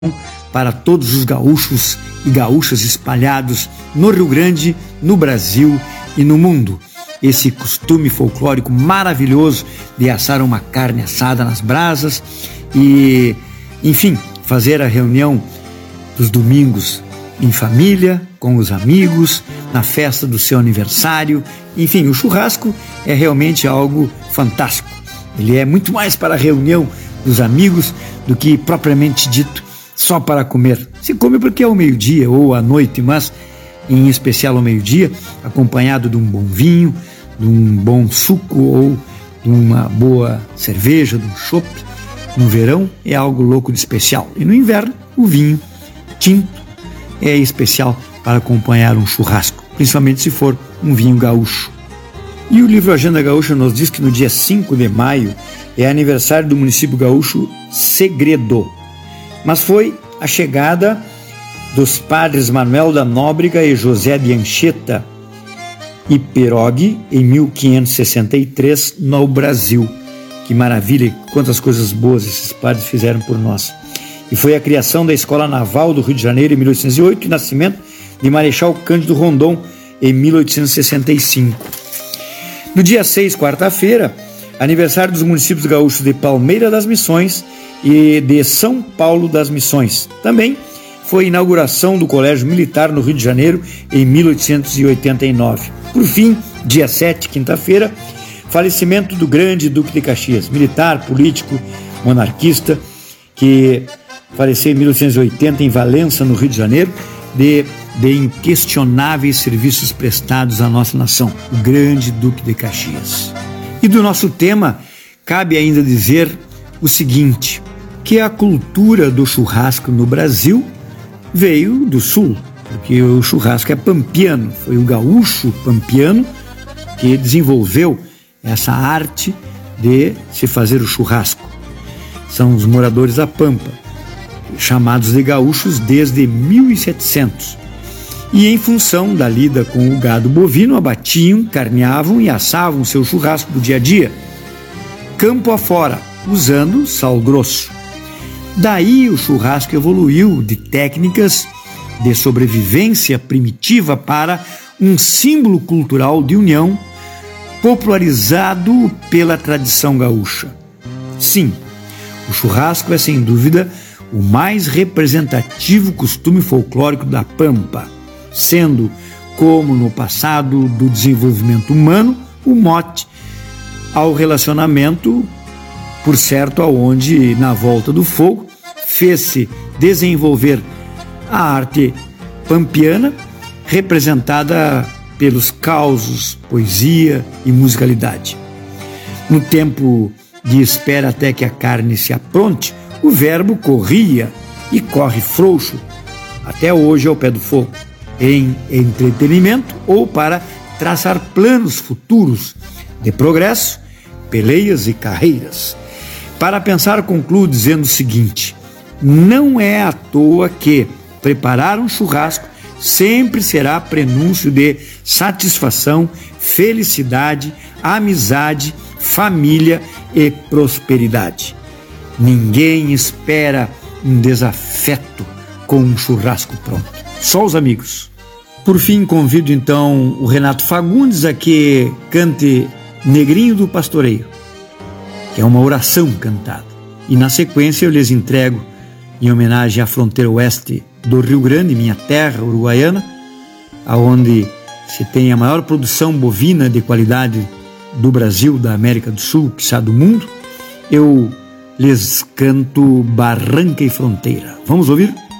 para todos os gaúchos e gaúchas espalhados no Rio Grande, no Brasil e no mundo. Esse costume folclórico maravilhoso de assar uma carne assada nas brasas e, enfim, fazer a reunião dos domingos em família, com os amigos, na festa do seu aniversário. Enfim, o churrasco é realmente algo fantástico. Ele é muito mais para a reunião dos amigos do que propriamente dito só para comer. Se come porque é ao meio-dia ou à noite, mas em especial ao meio-dia, acompanhado de um bom vinho, de um bom suco ou de uma boa cerveja, de um chopp. No verão é algo louco de especial. E no inverno, o vinho tinto é especial para acompanhar um churrasco, principalmente se for um vinho gaúcho. E o livro Agenda Gaúcha nos diz que no dia 5 de maio é aniversário do município gaúcho Segredo. Mas foi a chegada dos padres Manuel da Nóbrega e José de Anchieta e Perogue em 1563 no Brasil. Que maravilha, quantas coisas boas esses padres fizeram por nós. E foi a criação da Escola Naval do Rio de Janeiro em 1808 e nascimento de Marechal Cândido Rondon em 1865. No dia 6, quarta-feira, aniversário dos municípios gaúchos de Palmeira das Missões e de São Paulo das Missões. Também foi a inauguração do Colégio Militar no Rio de Janeiro em 1889. Por fim, dia 7, quinta-feira, falecimento do grande Duque de Caxias, militar, político, monarquista, que faleceu em 1880 em Valença, no Rio de Janeiro, de inquestionáveis serviços prestados à nossa nação, o grande Duque de Caxias. E do nosso tema, cabe ainda dizer o seguinte, que a cultura do churrasco no Brasil veio do sul, porque o churrasco é pampiano, foi o gaúcho pampiano que desenvolveu essa arte de se fazer o churrasco. São os moradores da Pampa, chamados de gaúchos desde 1700. E em função da lida com o gado bovino, abatiam, carneavam e assavam seu churrasco do dia a dia, campo afora, usando sal grosso. Daí o churrasco evoluiu de técnicas de sobrevivência primitiva para um símbolo cultural de união, popularizado pela tradição gaúcha. Sim, o churrasco é sem dúvida o mais representativo costume folclórico da Pampa, sendo, como no passado do desenvolvimento humano, o mote ao relacionamento, por certo, aonde, na volta do fogo, fez-se desenvolver a arte pampiana, representada pelos causos, poesia e musicalidade. No tempo de espera até que a carne se apronte, o verbo corria e corre frouxo, até hoje ao pé do fogo, em entretenimento ou para traçar planos futuros de progresso, peleias e carreiras. Para pensar, concluo dizendo o seguinte: não é à toa que preparar um churrasco sempre será prenúncio de satisfação, felicidade, amizade, família e prosperidade. Ninguém espera um desafeto com um churrasco pronto. Só os amigos. Por fim, convido então o Renato Fagundes a que cante Negrinho do Pastoreio, que é uma oração cantada. E na sequência eu lhes entrego, em homenagem à fronteira oeste do Rio Grande, minha terra uruguaiana, aonde se tem a maior produção bovina de qualidade do Brasil, da América do Sul, quiçá do mundo, eu lhes canto Barranca e Fronteira. Vamos ouvir?